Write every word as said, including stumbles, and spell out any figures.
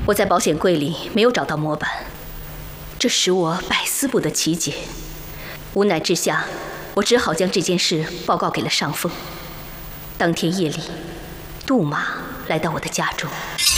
我在保险柜里没有找到模板，这使我百思不得其解。无奈之下，我只好将这件事报告给了上峰。当天夜里，杜马来到我的家中。